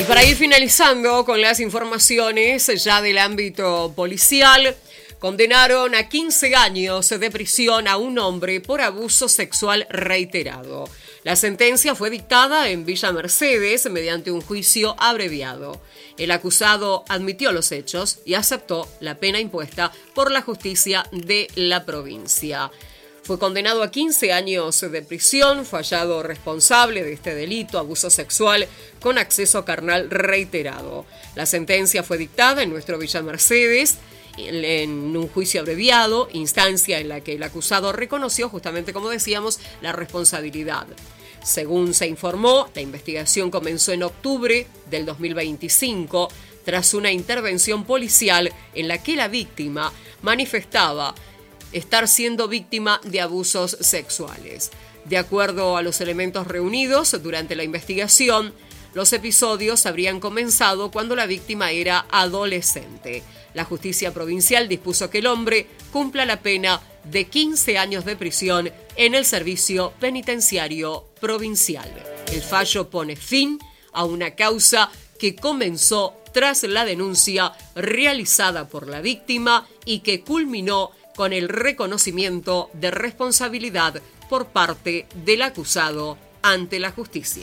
para ir finalizando con las informaciones ya del ámbito policial, condenaron a 15 años de prisión a un hombre por abuso sexual reiterado. La sentencia fue dictada en Villa Mercedes mediante un juicio abreviado. El acusado admitió los hechos y aceptó la pena impuesta por la justicia de la provincia. Fue condenado a 15 años de prisión, fue hallado responsable de este delito, abuso sexual con acceso carnal reiterado. La sentencia fue dictada en nuestro Villa Mercedes en un juicio abreviado, instancia en la que el acusado reconoció, justamente como decíamos, la responsabilidad. Según se informó, la investigación comenzó en octubre del 2025 tras una intervención policial en la que la víctima manifestaba estar siendo víctima de abusos sexuales. De acuerdo a los elementos reunidos durante la investigación, los episodios habrían comenzado cuando la víctima era adolescente. La justicia provincial dispuso que el hombre cumpla la pena de 15 años de prisión en el servicio penitenciario provincial. El fallo pone fin a una causa que comenzó tras la denuncia realizada por la víctima y que culminó con el reconocimiento de responsabilidad por parte del acusado ante la justicia.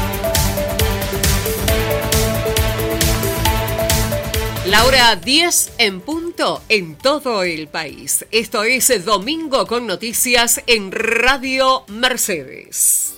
La hora 10 en punto en todo el país. Esto es Domingo con Noticias en Radio Mercedes.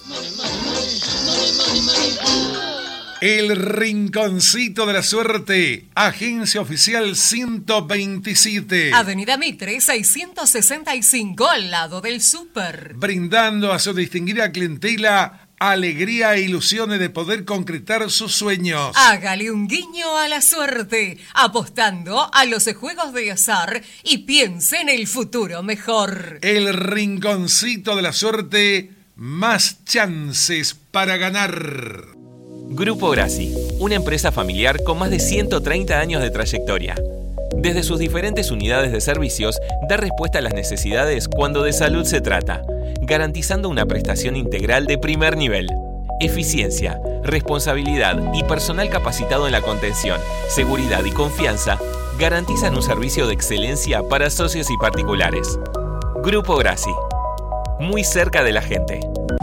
El Rinconcito de la Suerte, Agencia Oficial 127. Avenida Mitre 665, al lado del súper. Brindando a su distinguida clientela alegría e ilusiones de poder concretar sus sueños. Hágale un guiño a la suerte, apostando a los juegos de azar y piense en el futuro mejor. El Rinconcito de la Suerte, más chances para ganar. Grupo Grassi, una empresa familiar con más de 130 años de trayectoria. Desde sus diferentes unidades de servicios, da respuesta a las necesidades cuando de salud se trata, garantizando una prestación integral de primer nivel. Eficiencia, responsabilidad y personal capacitado en la contención, seguridad y confianza garantizan un servicio de excelencia para socios y particulares. Grupo Grassi, muy cerca de la gente.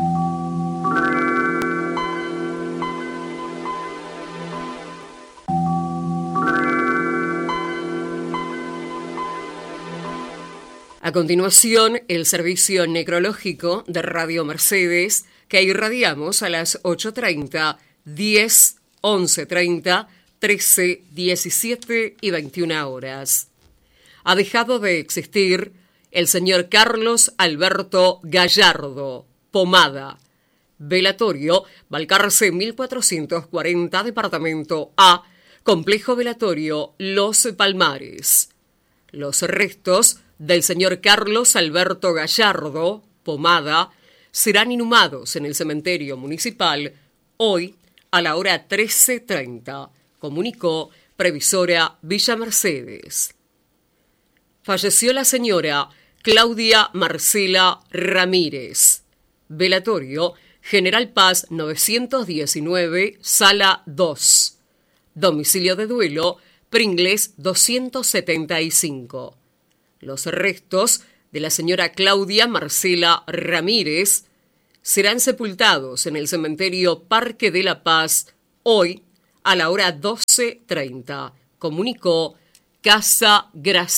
A continuación, el servicio necrológico de Radio Mercedes, que irradiamos a las 8:30, 10, 11:30, 13, 17 y 21 horas. Ha dejado de existir el señor Carlos Alberto Gallardo, Pomada. Velatorio, Balcarce 1440, Departamento A, Complejo Velatorio Los Palmares. Los restos del señor Carlos Alberto Gallardo, Pomada, serán inhumados en el cementerio municipal hoy a la hora 13:30, comunicó Previsora Villa Mercedes. Falleció la señora Claudia Marcela Ramírez. Velatorio, General Paz 919, Sala 2. Domicilio de duelo, Pringles 275. Los restos de la señora Claudia Marcela Ramírez serán sepultados en el cementerio Parque de la Paz hoy a la hora 12:30, comunicó Casa Gracia.